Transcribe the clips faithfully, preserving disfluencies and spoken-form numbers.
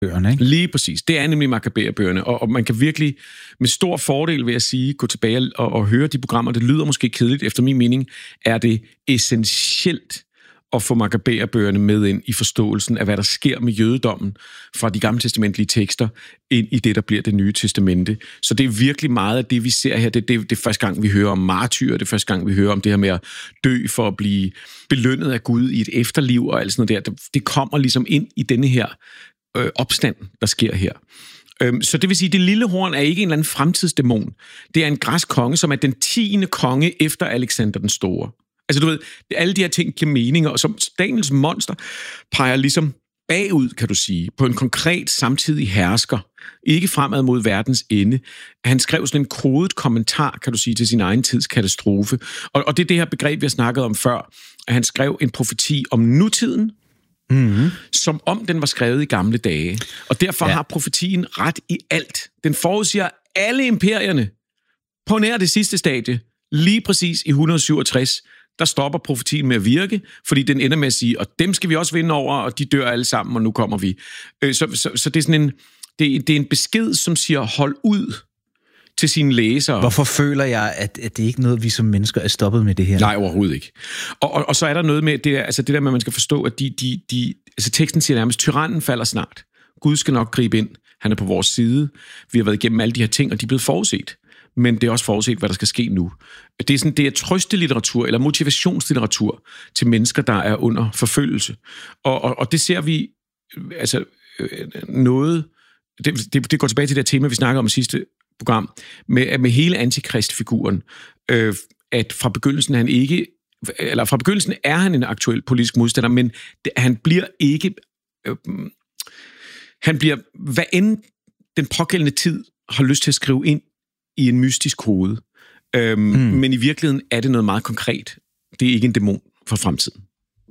Bøgerne, ikke? Lige præcis. Det er nemlig Makkabæerbøgerne, og, og man kan virkelig med stor fordel, vil jeg sige, gå tilbage og, og høre de programmer. Det lyder måske kedeligt. Efter min mening er det essentielt at få Makkabæerbøgerne med ind i forståelsen af, hvad der sker med jødedommen fra de gamle testamentlige tekster ind i det, der bliver det nye testamente. Så det er virkelig meget af det, vi ser her. Det, det, det er første gang, vi hører om martyrer. Det er første gang, vi hører om det her med at dø for at blive belønnet af Gud i et efterliv og alt sådan noget der. Det kommer ligesom ind i denne her øh, opstand, der sker her. Øhm, så det vil sige, at det lille horn er ikke en eller anden fremtidsdæmon. Det er en græsk konge, som er den tiende konge efter Alexander den Store. Altså du ved, alle de her ting giver meninger, og som Daniels monster peger ligesom bagud, kan du sige, på en konkret samtidig hersker, ikke fremad mod verdens ende. Han skrev sådan en kodet kommentar, kan du sige, til sin egen tids katastrofe. Og, og det er det her begreb, vi har snakket om før, at han skrev en profeti om nutiden, mm-hmm. som om den var skrevet i gamle dage. Og derfor ja. har profetien ret i alt. Den forudsiger alle imperierne på nær det sidste stadie, lige præcis i et hundrede syvogtres, der stopper profetien med at virke, fordi den ender med at sige, og dem skal vi også vinde over, og de dør alle sammen, og nu kommer vi. Så, så, så det er sådan en, det, det er en besked, som siger, hold ud til sine læsere. Hvorfor føler jeg, at, at det ikke er noget, vi som mennesker er stoppet med det her? Nej, overhovedet ikke. Og, og, og så er der noget med det der, altså det der med, at man skal forstå, at de, de, de, altså teksten siger nærmest, tyrannen falder snart. Gud skal nok gribe ind. Han er på vores side. Vi har været igennem alle de her ting, og de er blevet forudset. Men det er også forudset, hvad der skal ske nu. Det er, sådan, det er trøstelitteratur eller motivationslitteratur til mennesker, der er under forfølgelse. Og, og, og det ser vi altså noget... Det, det, det går tilbage til det tema, vi snakkede om i sidste program, med, med hele antikristfiguren, øh, at fra begyndelsen han ikke... Eller fra begyndelsen er han en aktuel politisk modstander, men det, han bliver ikke... Øh, han bliver, hvad end den pågældende tid har lyst til at skrive ind i en mystisk hoved. Øhm, mm. Men i virkeligheden er det noget meget konkret. Det er ikke en dæmon for fremtiden.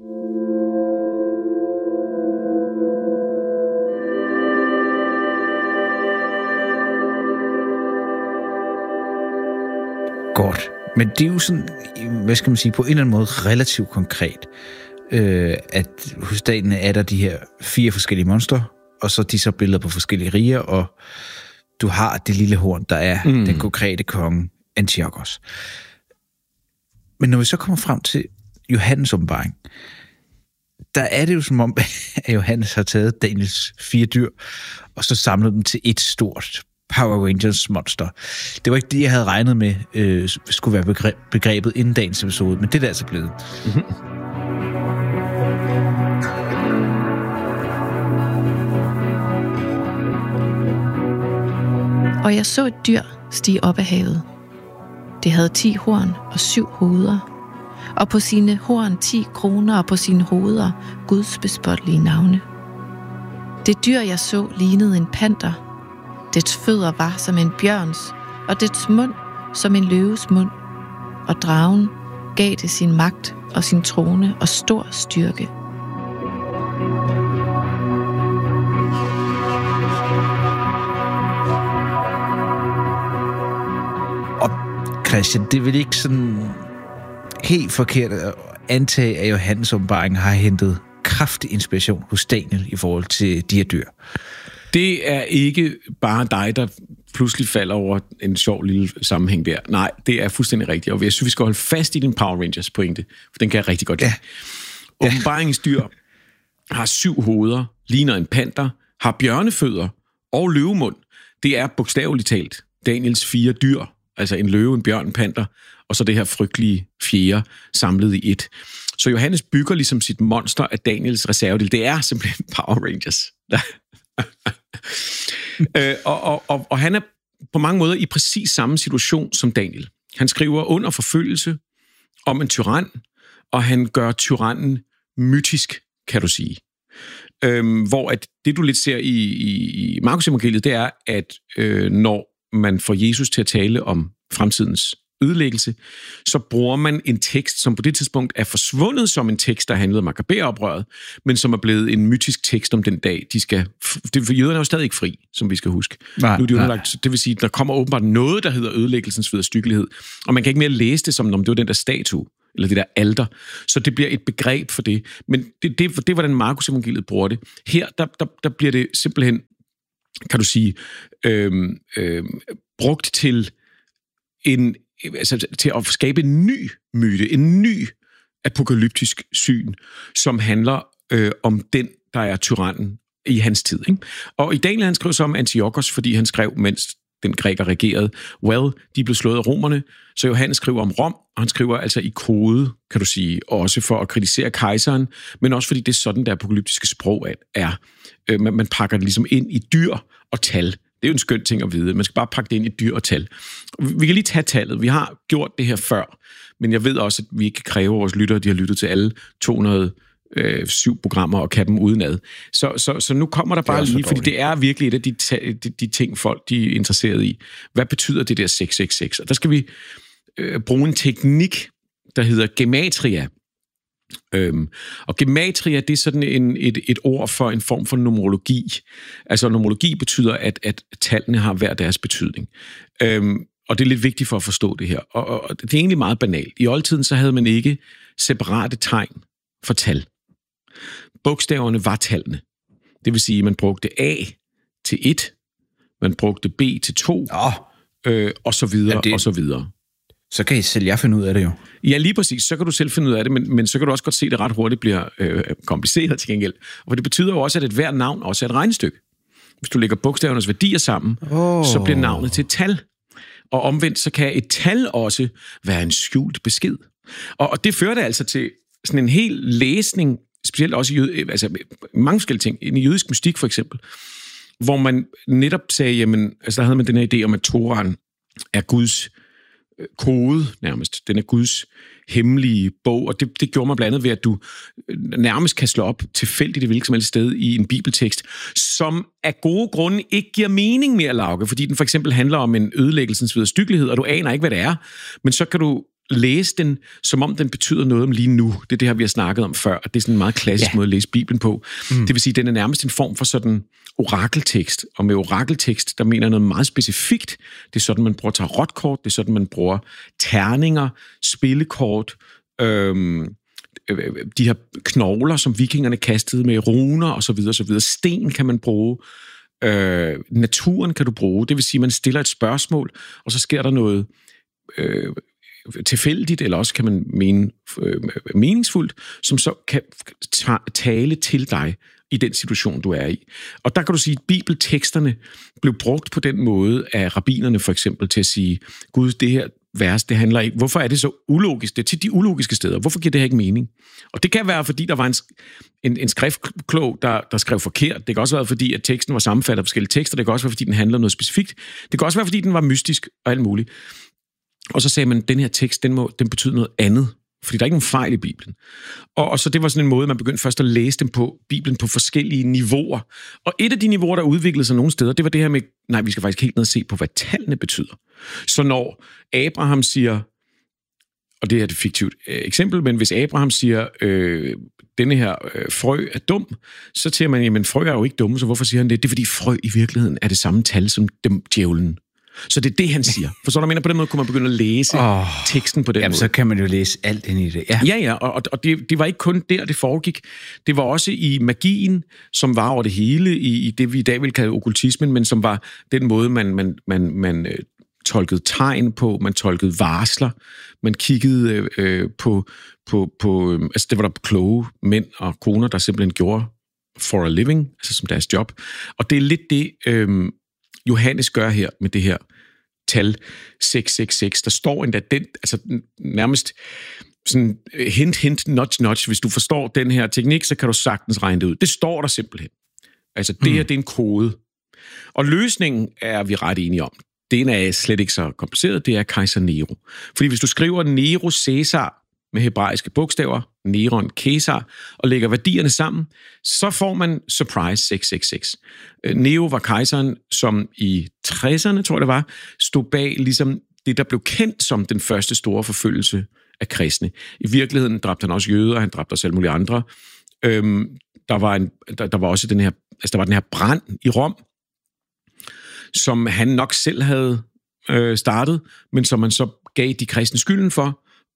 Godt. Men det er jo sådan, hvad skal man sige, på en eller anden måde relativt konkret, øh, at hos Daniel er der de her fire forskellige monstre, og så de så billeder på forskellige riger, og du har det lille horn, der er mm. den konkrete konge, Antiochos. Men når vi så kommer frem til Johannes åbenbaring, der er det jo som om, at Johannes har taget Daniels fire dyr, og så samlet dem til et stort Power Rangers monster. Det var ikke det, jeg havde regnet med, øh, skulle være begre- begrebet inden dagens episode, men det er det altså blevet. Mm-hmm. Og jeg så et dyr stige op af havet. Det havde ti horn og syv hoveder, og på sine horn ti kroner, og på sine hoveder Guds bespottelige navne. Det dyr, jeg så, lignede en panter. Dets fødder var som en bjørns, og dets mund som en løves mund. Og dragen gav det sin magt og sin trone og stor styrke. Christian, det er vel ikke sådan helt forkert at antage, at Johannes åbenbaring har hentet kraftig inspiration hos Daniel i forhold til de her dyr. Det er ikke bare dig, der pludselig falder over en sjov lille sammenhæng der. Nej, det er fuldstændig rigtigt, og jeg synes, vi skal holde fast i din Power Rangers pointe, for den kan jeg rigtig godt lide. Ja. Åbenbaringens dyr har syv hoveder, ligner en panter, har bjørnefødder og løvemund. Det er bogstaveligt talt Daniels fire dyr, altså en løve, en bjørn, en panter, og så det her frygtelige fjerde samlet i et. Så Johannes bygger ligesom sit monster af Daniels reservedel. Det er simpelthen Power Rangers. øh, og, og, og, og han er på mange måder i præcis samme situation som Daniel. Han skriver under forfølgelse om en tyran, og han gør tyrannen mytisk, kan du sige. Øhm, hvor at det, du lidt ser i, i, i Markus evangeliet, det er, at øh, når man får Jesus til at tale om fremtidens ødelæggelse, så bruger man en tekst, som på det tidspunkt er forsvundet som en tekst, der handlede om Makkabæeroprøret, men som er blevet en mytisk tekst om den dag, de skal... Det, for jøderne er jo stadig ikke fri, som vi skal huske. Nej, nu er de underlagt, det vil sige, der kommer åbenbart noget, der hedder ødelæggelsens vederstyggelighed, og man kan ikke mere læse det, som om det var den der statue. eller det der alter. Så det bliver et begreb for det. Men det, det, det er, hvordan Markus evangeliet bruger det. Her, der, der, der bliver det simpelthen, kan du sige, øh, øh, brugt til, en, altså, til at skabe en ny myte, en ny apokalyptisk syn, som handler øh, om den, der er tyrannen i hans tid. Ikke? Og i Daniel, han skrev så om Antiochos, fordi han skrev, mens den græker regerede, well, de blev slået af romerne, så Johannes skriver om Rom, og han skriver altså i kode, kan du sige, også for at kritisere kejseren, men også fordi det er sådan, det apokalyptiske sprog er. Øh, man, man pakker det ligesom ind i dyr og tal. Det er jo en skøn ting at vide. Man skal bare pakke det ind i dyr og tal. Vi kan lige tage tallet. Vi har gjort det her før, men jeg ved også, at vi ikke kan kræve vores lyttere, de har lyttet til alle to hundrede og syv programmer og kan dem udenad. Så, så, så nu kommer der bare lige, fordi det er virkelig et af de, de, de ting, folk de er interesseret i. Hvad betyder det der seks seks seks? Og der skal vi øh, bruge en teknik, der hedder gematria. Øhm, og gematria, det er sådan en, et, et ord for en form for numerologi. Altså numerologi betyder, at, at tallene har hver deres betydning. Øhm, og det er lidt vigtigt for at forstå det her. Og, og det er egentlig meget banalt. I oldtiden så havde man ikke separate tegn for tal. Bogstaverne var tallene. Det vil sige, at man brugte A til et, man brugte B til to, oh. øh, og så videre, ja, det, og så videre. Så kan I selv jeg finde ud af det jo. Ja, lige præcis. Så kan du selv finde ud af det, men, men så kan du også godt se, at det ret hurtigt bliver øh, kompliceret til gengæld. Og det betyder jo også, at et hvert navn også er et regnestykke. Hvis du lægger bogstavernes værdier sammen, oh. så bliver navnet til et tal. Og omvendt, så kan et tal også være en skjult besked. Og, og det fører det altså til sådan en hel læsning, specielt også i jød, altså mange forskellige ting, i jødisk mystik for eksempel, hvor man netop sagde, jamen, altså der havde man den her idé om, at Toraen er Guds kode nærmest. Den er Guds hemmelige bog, og det, det gjorde man blandt andet ved, at du nærmest kan slå op tilfældigt i hvilket som helst sted i en bibeltekst, som af gode grunde ikke giver mening mere, Lauke, fordi den for eksempel handler om en ødelæggelsens vederstyggelighed, og du aner ikke, hvad det er, men så kan du læse den, som om den betyder noget om lige nu. Det er det her, vi har snakket om før, og det er sådan en meget klassisk ja. måde at læse Bibelen på. Mm. Det vil sige, at den er nærmest en form for sådan orakeltekst, og med orakeltekst, der mener jeg noget meget specifikt. Det er sådan, man bruger tarotkort, det er sådan, man bruger terninger, spillekort, øhm, de her knogler, som vikingerne kastede med runer osv. osv. Sten kan man bruge, øh, naturen kan du bruge. Det vil sige, at man stiller et spørgsmål, og så sker der noget øh, tilfældigt, eller også kan man mene øh, meningsfuldt, som så kan tale til dig i den situation, du er i. Og der kan du sige, at bibelteksterne blev brugt på den måde af rabbinerne for eksempel til at sige, Gud, det her vers, det handler ikke. Hvorfor er det så ulogisk? Det er til de ulogiske steder. Hvorfor giver det her ikke mening? Og det kan være, fordi der var en, en, en skriftklog, der, der skrev forkert. Det kan også være, fordi at teksten var sammenfattet af forskellige tekster. Det kan også være, fordi den handlede om noget specifikt. Det kan også være, fordi den var mystisk og alt muligt. Og så sagde man, at den her tekst, den, må, den betyder noget andet. Fordi der er ikke nogen fejl i Bibelen. Og, og så det var sådan en måde, man begyndte først at læse dem på, Bibelen på forskellige niveauer. Og et af de niveauer, der udviklede sig nogle steder, det var det her med, nej, vi skal faktisk helt ned og se på, hvad tallene betyder. Så når Abraham siger, og det her er et fiktivt øh, eksempel, men hvis Abraham siger, øh, denne her øh, frø er dum, så siger man, jamen frø er jo ikke dumme, så hvorfor siger han det? Det er fordi frø i virkeligheden er det samme tal som dem, djævlen. Så det er det, han siger. For så der mener, på den måde kunne man begynde at læse oh, teksten på den jamen, måde. så kan man jo læse alt ind i det. Ja, ja, ja og, og det, det var ikke kun der, det foregik. Det var også i magien, som var over det hele, i, i det, vi i dag vil kalde okkultismen, men som var den måde, man, man, man, man øh, tolkede tegn på, man tolkede varsler, man kiggede øh, på, på, på øh, altså det var der kloge mænd og koner, der simpelthen gjorde for a living, altså som deres job. Og det er lidt det, øh, Johannes gør her med det her tal seks seks seks. Der står endda den, altså nærmest sådan hint, hint, nudge, nudge. Hvis du forstår den her teknik, så kan du sagtens regne det ud. Det står der simpelthen. Altså det her, mm. det er en kode. Og løsningen er vi ret enige om. Den er slet ikke så kompliceret, det er kejser Nero. Fordi hvis du skriver Nero Caesar med hebraiske bogstaver, Neron Caesar, og lægger værdierne sammen, så får man surprise seks seks seks. Nero var kejseren, som i tresserne, tror jeg det var, stod bag ligesom det, der blev kendt som den første store forfølgelse af kristne. I virkeligheden dræbte han også jøder, han dræbte også alle mulige andre. Øhm, der, var en, der, der var også den her, altså der var den her brand i Rom, som han nok selv havde øh, startet, men som man så gav de kristne skylden for,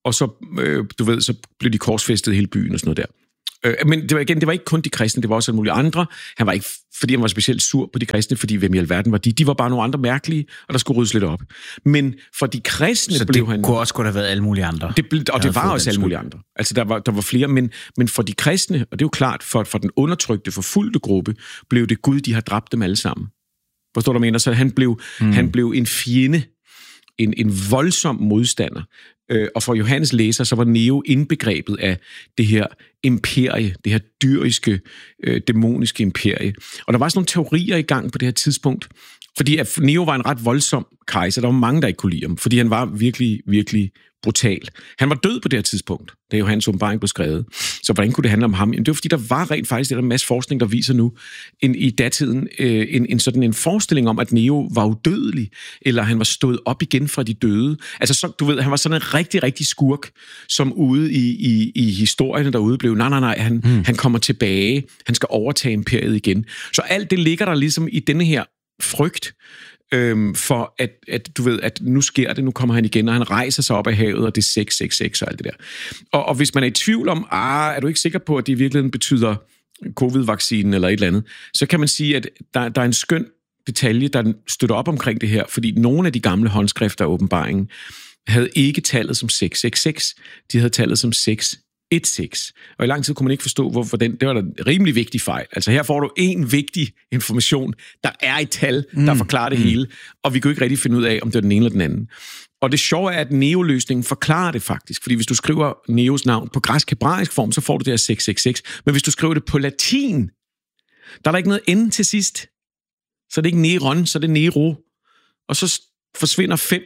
og så, øh, du ved, så blev de korsfæstet i hele byen og sådan noget der. Men det var igen, det var ikke kun de kristne, det var også alle mulige andre. Han var ikke, fordi han var specielt sur på de kristne, fordi hvem i alverden var de? De var bare nogle andre mærkelige, og der skulle ryddes lidt op. Men for de kristne så blev det han... kunne også godt have været alle mulige andre. Det ble, og det var også alle mulige andre. Altså, der var, der var flere, men, men for de kristne, og det er jo klart, for, for den undertrykte, forfulgte gruppe, blev det Gud, de har dræbt dem alle sammen. Forstår du, hvad jeg mener? Så han blev, mm. han blev en fjende, en, en voldsom modstander. Og for Johannes læser, så var Nero indbegrebet af det her imperie, det her dyriske, øh, dæmoniske imperie. Og der var sådan nogle teorier i gang på det her tidspunkt, fordi at Nero var en ret voldsom kejser. Der var mange, der ikke kunne lide ham, fordi han var virkelig, virkelig brutal. Han var død på det her tidspunkt, da Johannes åbenbaring blev skrevet. Så hvordan kunne det handle om ham? Jamen, det var fordi, der var rent faktisk det der en masse forskning, der viser nu en, i datiden øh, en, en sådan en forestilling om, at Nero var udødelig, eller han var stået op igen fra de døde. Altså, så, du ved, han var sådan en rigtig, rigtig skurk, som ude i, i, i historierne derude blev, nej, nej, nej, han, hmm. han kommer tilbage, han skal overtage imperiet igen. Så alt det ligger der ligesom i denne her frygt, Øhm, for at, at du ved, at nu sker det, nu kommer han igen, og han rejser sig op af havet, og det er seks seks seks og alt det der. Og, og hvis man er i tvivl om, ah, er du ikke sikker på, at det i virkeligheden betyder covid-vaccinen eller et eller andet, så kan man sige, at der, der er en skøn detalje, der støtter op omkring det her, fordi nogle af de gamle håndskrifter af åbenbaringen havde ikke tallet som seks seks seks, de havde tallet som seks et seks. Og i lang tid kunne man ikke forstå, hvorfor den... Det var da en rimelig vigtig fejl. Altså her får du en vigtig information, der er et tal, der mm. forklarer det mm. hele, og vi kunne ikke rigtig finde ud af, om det var den ene eller den anden. Og det sjove er, at Neo-løsningen forklarer det faktisk, fordi hvis du skriver Neos navn på græsk-hebraisk form, så får du det her seks seks seks, men hvis du skriver det på latin, der er der ikke noget ende til sidst. Så er det ikke Neron, så er det Nero. Og så forsvinder fem,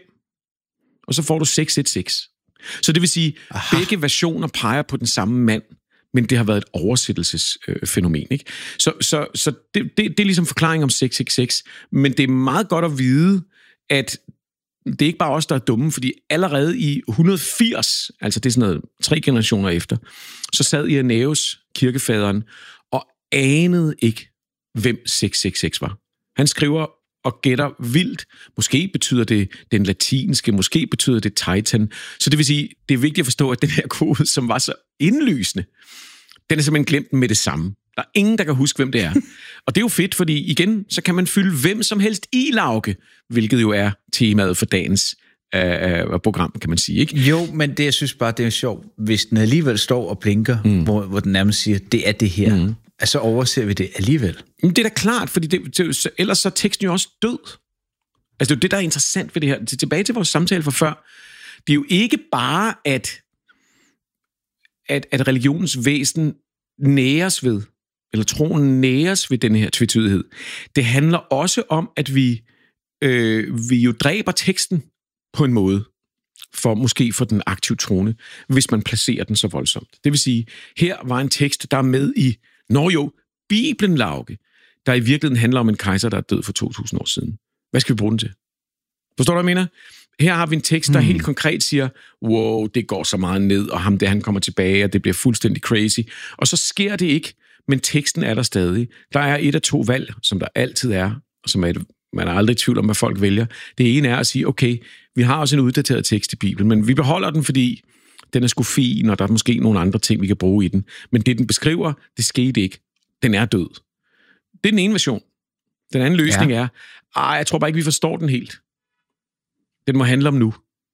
og så får du seks et seks. Så det vil sige, at begge versioner peger på den samme mand, men det har været et oversættelsesfænomen. Ikke? Så, så, så det, det, det er ligesom forklaring om seks seks seks, men det er meget godt at vide, at det er ikke bare os, der er dumme, fordi allerede i et hundrede og firs, altså det er sådan noget tre generationer efter, så sad Irenaeus, kirkefaderen, og anede ikke, hvem seks seks seks var. Han skriver og gætter vildt. Måske betyder det den latinske, måske betyder det Titan. Så det vil sige, det er vigtigt at forstå, at den her kode, som var så indlysende, den er simpelthen glemt med det samme. Der er ingen, der kan huske, hvem det er. Og det er jo fedt, fordi igen, så kan man fylde hvem som helst i, Lauke, hvilket jo er temaet for dagens øh, program, kan man sige. Ikke? Jo, men det, jeg synes bare, det er sjovt, hvis den alligevel står og blinker, mm. hvor, hvor den nærmest siger, det er det her. Mm. Altså overser vi det alligevel. Men det er da klart, fordi det, det, ellers så er teksten jo også død. Altså det er jo det, der er interessant ved det her. Tilbage til vores samtale fra før. Det er jo ikke bare, at, at, at religionens væsen næres ved, eller troen næres ved den her tvetydighed. Det handler også om, at vi, øh, vi jo dræber teksten på en måde, for måske for den aktive troende, hvis man placerer den så voldsomt. Det vil sige, her var en tekst, der er med i Nå jo, Bibelen, Lauke, der i virkeligheden handler om en kejser, der er død for to tusind år siden. Hvad skal vi bruge den til? Forstår du, hvad jeg mener? Her har vi en tekst, der mm. helt konkret siger, wow, det går så meget ned, og ham der, han kommer tilbage, og det bliver fuldstændig crazy. Og så sker det ikke, men teksten er der stadig. Der er et af to valg, som der altid er, og som er et, man er aldrig i tvivl om, hvad folk vælger. Det ene er at sige, okay, vi har også en uddateret tekst i Bibelen, men vi beholder den, fordi den er sgu fin, og der er måske nogle andre ting, vi kan bruge i den. Men det, den beskriver, det skete ikke. Den er død. Det er den ene version. Den anden løsning ja. er, ej, jeg tror bare ikke, vi forstår den helt. Den må handle om nu.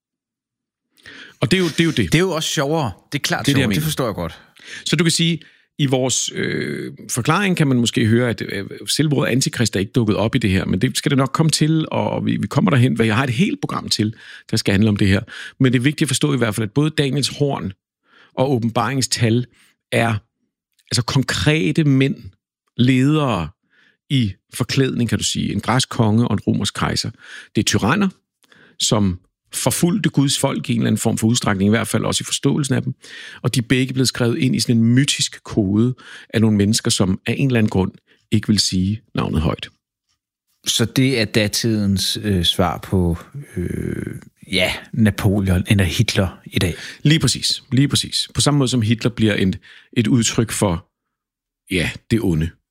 Og det er jo det. Er jo det. det er jo også sjovere. Det er klart det er sjovere, det, det forstår jeg godt. Så du kan sige, i vores øh, forklaring kan man måske høre, at øh, selvbrød antikrist er ikke dukket op i det her, men det skal det nok komme til, og vi, vi kommer derhen, hvad jeg har et helt program til, der skal handle om det her. Men det er vigtigt at forstå i hvert fald, at både Daniels horn og åbenbaringstal er altså konkrete mænd, ledere i forklædning, kan du sige. En græsk konge og en romersk kejser. Det er tyranner, som forfulgte Guds folk i en eller anden form for udstrækning, i hvert fald også i forståelsen af dem. Og de er begge blevet skrevet ind i sådan en mytisk kode af nogle mennesker, som af en eller anden grund ikke vil sige navnet højt. Så det er datidens øh, svar på øh, ja, Napoleon eller Hitler i dag? Lige præcis. Lige præcis. På samme måde som Hitler bliver en, et udtryk for ja, det onde.